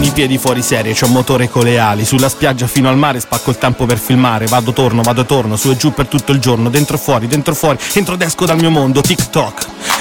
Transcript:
con i piedi fuori serie, c'ho un motore con le ali, sulla spiaggia fino al mare spacco il tempo per filmare, vado torno, su e giù per tutto il giorno, dentro e fuori, entro ed esco dal mio mondo, TikTok.